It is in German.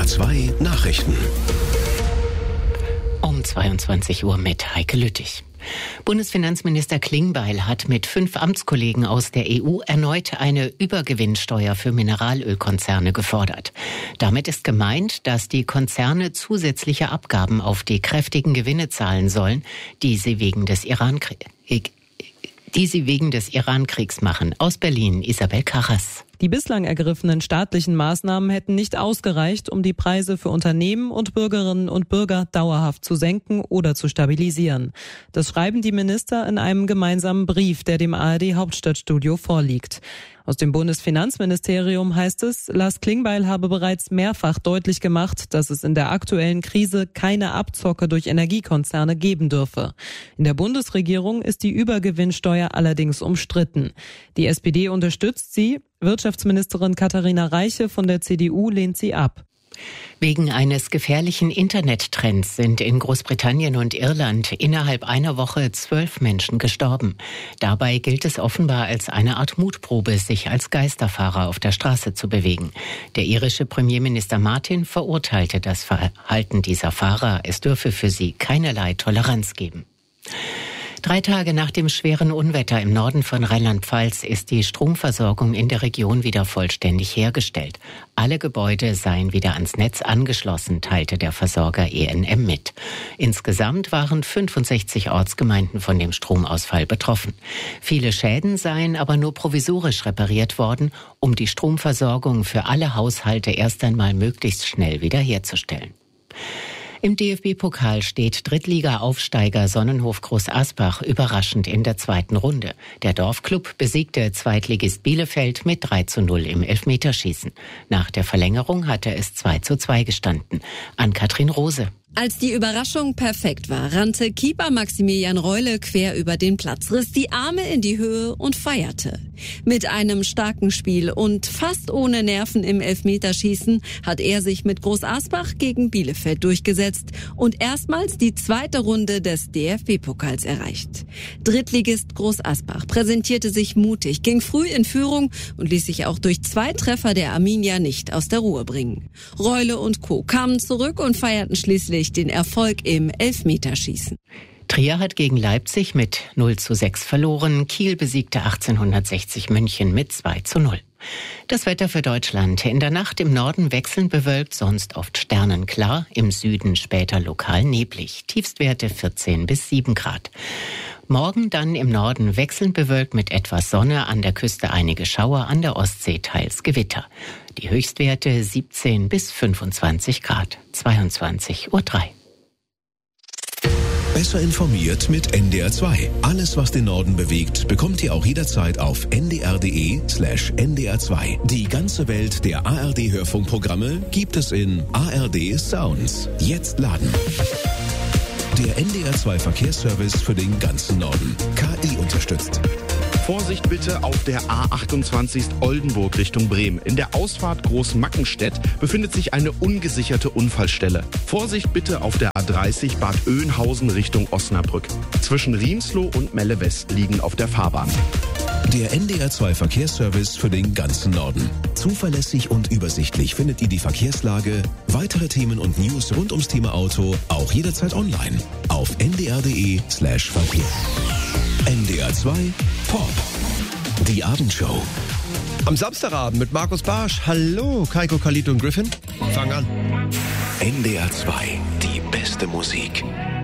NDR 2 Nachrichten. Um 22 Uhr mit Heike Lüttich. Bundesfinanzminister Klingbeil hat mit 5 Amtskollegen aus der EU erneut eine Übergewinnsteuer für Mineralölkonzerne gefordert. Damit ist gemeint, dass die Konzerne zusätzliche Abgaben auf die kräftigen Gewinne zahlen sollen, die sie wegen des Irankriegs machen. Aus Berlin, Isabel Karras. Die bislang ergriffenen staatlichen Maßnahmen hätten nicht ausgereicht, um die Preise für Unternehmen und Bürgerinnen und Bürger dauerhaft zu senken oder zu stabilisieren. Das schreiben die Minister in einem gemeinsamen Brief, der dem ARD-Hauptstadtstudio vorliegt. Aus dem Bundesfinanzministerium heißt es, Lars Klingbeil habe bereits mehrfach deutlich gemacht, dass es in der aktuellen Krise keine Abzocke durch Energiekonzerne geben dürfe. In der Bundesregierung ist die Übergewinnsteuer allerdings umstritten. Die SPD unterstützt sie. Wirtschaftsministerin Katharina Reiche von der CDU lehnt sie ab. Wegen eines gefährlichen Internettrends sind in Großbritannien und Irland innerhalb einer Woche 12 Menschen gestorben. Dabei gilt es offenbar als eine Art Mutprobe, sich als Geisterfahrer auf der Straße zu bewegen. Der irische Premierminister Martin verurteilte das Verhalten dieser Fahrer. Es dürfe für sie keinerlei Toleranz geben. 3 Tage nach dem schweren Unwetter im Norden von Rheinland-Pfalz ist die Stromversorgung in der Region wieder vollständig hergestellt. Alle Gebäude seien wieder ans Netz angeschlossen, teilte der Versorger ENM mit. Insgesamt waren 65 Ortsgemeinden von dem Stromausfall betroffen. Viele Schäden seien aber nur provisorisch repariert worden, um die Stromversorgung für alle Haushalte erst einmal möglichst schnell wiederherzustellen. Im DFB-Pokal steht Drittliga-Aufsteiger Sonnenhof Groß Asbach überraschend in der 2. Runde. Der Dorfklub besiegte Zweitligist Bielefeld mit 3:0 im Elfmeterschießen. Nach der Verlängerung hatte es 2:2 gestanden. Ann-Kathrin Rose. Als die Überraschung perfekt war, rannte Keeper Maximilian Reule quer über den Platz, riss die Arme in die Höhe und feierte. Mit einem starken Spiel und fast ohne Nerven im Elfmeterschießen hat er sich mit Groß Asbach gegen Bielefeld durchgesetzt und erstmals die 2. Runde des DFB-Pokals erreicht. Drittligist Groß Asbach präsentierte sich mutig, ging früh in Führung und ließ sich auch durch 2 Treffer der Arminia nicht aus der Ruhe bringen. Reule und Co. kamen zurück und feierten schließlich den Erfolg im Elfmeterschießen. Trier hat gegen Leipzig mit 0:6 verloren. Kiel besiegte 1860 München mit 2:0. Das Wetter für Deutschland. In der Nacht im Norden wechselnd bewölkt, sonst oft sternenklar. Im Süden später lokal neblig. Tiefstwerte 14 bis 7 Grad. Morgen dann im Norden wechselnd bewölkt mit etwas Sonne, an der Küste einige Schauer, an der Ostsee teils Gewitter. Die Höchstwerte 17 bis 25 Grad. 22:03 Uhr. Besser informiert mit NDR 2. Alles, was den Norden bewegt, bekommt ihr auch jederzeit auf ndr.de/ndr2. Die ganze Welt der ARD-Hörfunkprogramme gibt es in ARD Sounds. Jetzt laden. Der NDR 2 Verkehrsservice für den ganzen Norden. KI unterstützt. Vorsicht bitte auf der A28 Oldenburg Richtung Bremen. In der Ausfahrt Großmackenstedt befindet sich eine ungesicherte Unfallstelle. Vorsicht bitte auf der A30 Bad Oeynhausen Richtung Osnabrück. Zwischen Riemsloh und Melle West liegen auf der Fahrbahn. Der NDR 2 Verkehrsservice für den ganzen Norden. Zuverlässig und übersichtlich findet ihr die Verkehrslage, weitere Themen und News rund ums Thema Auto auch jederzeit online auf ndr.de/Verkehr. NDR 2 Pop. Die Abendshow. Am Samstagabend mit Markus Barsch. Hallo, Kaiko, Khalid und Griffin. Fang an. NDR 2, die beste Musik.